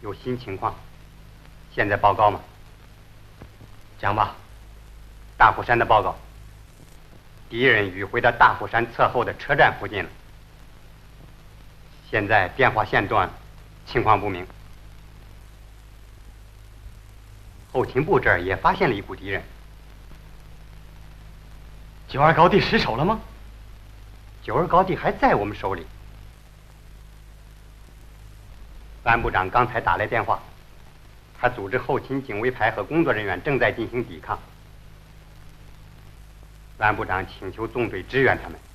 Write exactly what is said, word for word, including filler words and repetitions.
有新情况，现在报告吗？讲吧。大虎山的报告，敌人迂回到大虎山侧后的车站附近了。现在电话线断了，情况不明。后勤部这儿也发现了一股敌人。 九二高地失守了吗？ 九二高地还在我们手里。安部长刚才打来电话，他组织后勤警卫排和工作人员正在进行抵抗。安部长请求纵队支援他们。